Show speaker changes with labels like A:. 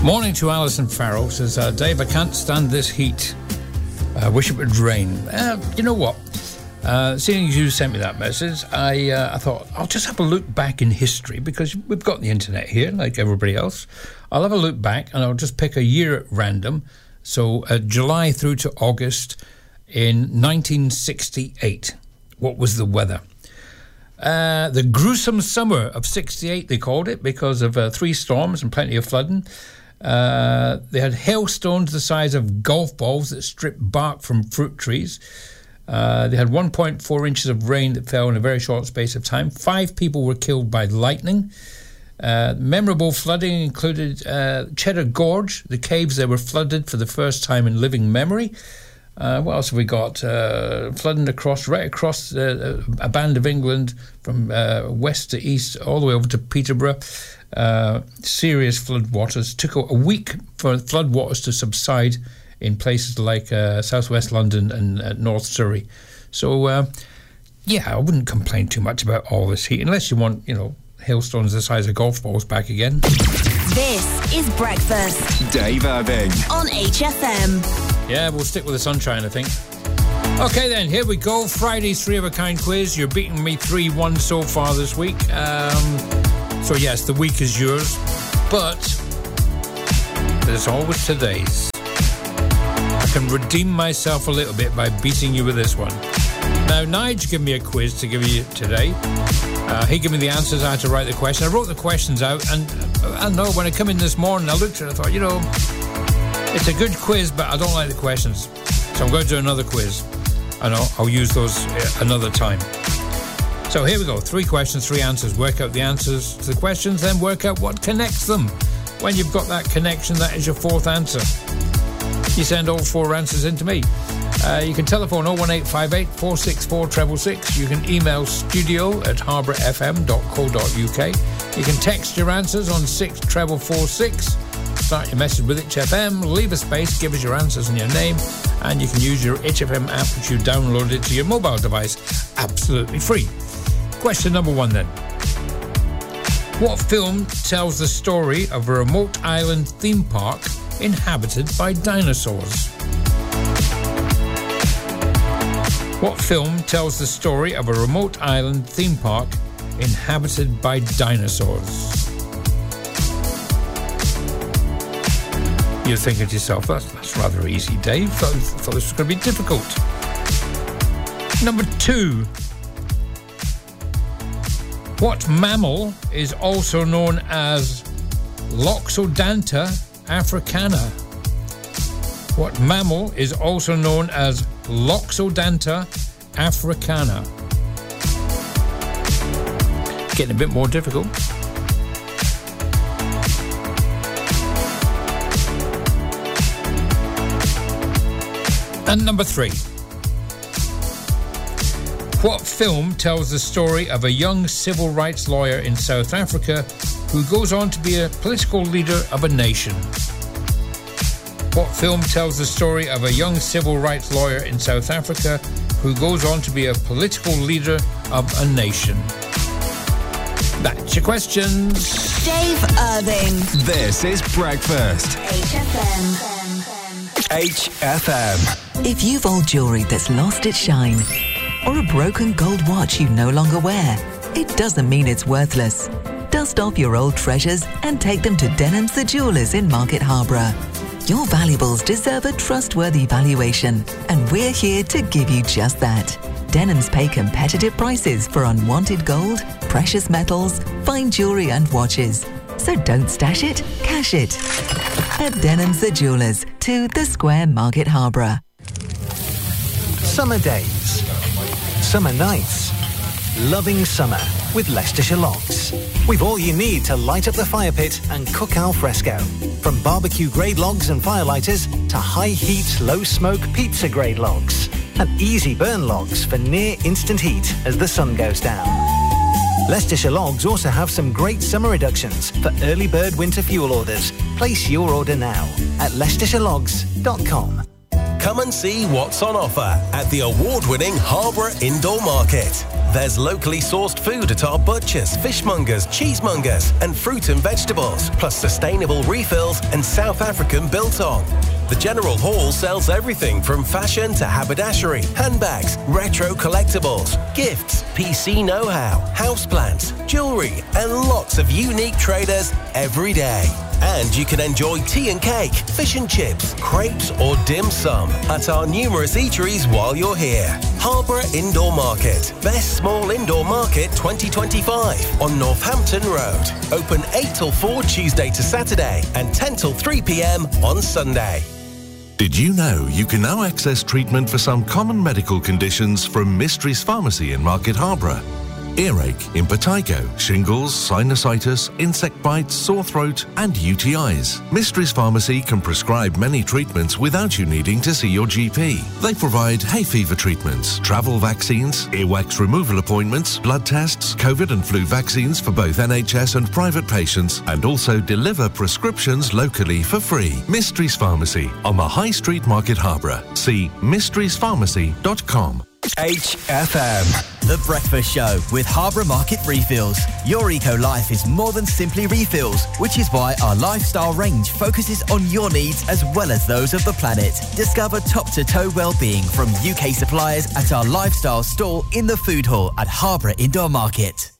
A: Morning to Alison Farrell. Says, Dave, I can't stand this heat. I wish it would rain. You know what? Seeing as you sent me that message, I thought I'll just have a look back in history, because we've got the internet here, like everybody else. I'll have a look back and I'll just pick a year at random. So July through to August in 1968. What was the weather? The gruesome summer of 68, they called it, because of 3 storms and plenty of flooding. They had hailstones the size of golf balls that stripped bark from fruit trees. They had 1.4 inches of rain that fell in a very short space of time. 5 people were killed by lightning. Memorable flooding included Cheddar Gorge. The caves there were flooded for the first time in living memory. What else have we got? Flooding right across a band of England from west to east, all the way over to Peterborough. Serious floodwaters. Took a week for floodwaters to subside in places like southwest London and North Surrey. So, I wouldn't complain too much about all this heat, unless you want, hailstones the size of golf balls back again.
B: This is Breakfast.
C: Dave Irving.
B: On HFM.
A: Yeah, we'll stick with the sunshine, I think. Okay, then, here we go. Friday's 3 of a kind quiz. You're beating me 3-1 so far this week. So, yes, the week is yours. But there's always today's. I can redeem myself a little bit by beating you with this one. Now, Nigel gave me a quiz to give you today. He gave me the answers. I had to write the question. I wrote the questions out, and I know when I come in this morning, I looked at it and I thought, it's a good quiz, but I don't like the questions. So I'm going to do another quiz, and I'll use those another time. So here we go. 3 questions, 3 answers. Work out the answers to the questions, then work out what connects them. When you've got that connection, that is your 4th answer. You send all 4 answers in to me. You can telephone 01858 464 666. You can email studio@harbourfm.co.uk. You can text your answers on 64446. Start your message with HFM, leave a space, give us your answers and your name, and you can use your HFM app which you downloaded to your mobile device absolutely free. Question number 1 then. What film tells the story of a remote island theme park inhabited by dinosaurs? What film tells the story of a remote island theme park inhabited by dinosaurs? You're thinking to yourself, that's rather easy, Dave. I thought this was going to be difficult. Number 2. What mammal is also known as Loxodonta africana? What mammal is also known as Loxodonta africana? Getting a bit more difficult. And number 3. What film tells the story of a young civil rights lawyer in South Africa who goes on to be a political leader of a nation? What film tells the story of a young civil rights lawyer in South Africa who goes on to be a political leader of a nation? That's your questions.
B: Dave Irving.
C: This is Breakfast.
B: HFM.
C: HFM.
D: If you've old jewellery that's lost its shine, or a broken gold watch you no longer wear, it doesn't mean it's worthless. Dust off your old treasures and take them to Denham's the Jewellers in Market Harborough. Your valuables deserve a trustworthy valuation, and we're here to give you just that. Denham's pay competitive prices for unwanted gold, precious metals, fine jewellery and watches. So don't stash it, cash it. At Denham's the Jewellers, 2 The Square, Market Harborough.
E: Summer days, summer nights, loving summer with Leicestershire Logs. We've all you need to light up the fire pit and cook al fresco. From barbecue grade logs and firelighters to high heat, low smoke pizza grade logs. And easy burn logs for near instant heat as the sun goes down. Leicestershire Logs also have some great summer reductions for early bird winter fuel orders. Place your order now at leicestershire.logs.com.
F: Come and see what's on offer at the award-winning Harborough Indoor Market. There's locally sourced food at our butchers, fishmongers, cheesemongers and fruit and vegetables, plus sustainable refills and South African biltong. The General Hall sells everything from fashion to haberdashery, handbags, retro collectibles, gifts, PC know-how, houseplants, jewellery and lots of unique traders every day. And you can enjoy tea and cake, fish and chips, crepes or dim sum at our numerous eateries while you're here. Harborough Indoor Market, Best Small Indoor Market 2025 on Northampton Road. Open 8 till 4 Tuesday to Saturday and 10 till 3 p.m. on Sunday.
G: Did you know you can now access treatment for some common medical conditions from Mysteries Pharmacy in Market Harborough? Earache, impetigo, shingles, sinusitis, insect bites, sore throat and UTIs. Mysteries Pharmacy can prescribe many treatments without you needing to see your GP. They provide hay fever treatments, travel vaccines, earwax removal appointments, blood tests, COVID and flu vaccines for both NHS and private patients, and also deliver prescriptions locally for free. Mysteries Pharmacy on the High Street, Market Harborough. See mysteriespharmacy.com.
H: HFM, The Breakfast Show with Harborough Market Refills. Your eco-life is more than simply refills, which is why our lifestyle range focuses on your needs as well as those of the planet. Discover top-to-toe well-being from UK suppliers at our lifestyle stall in the food hall at Harborough Indoor Market.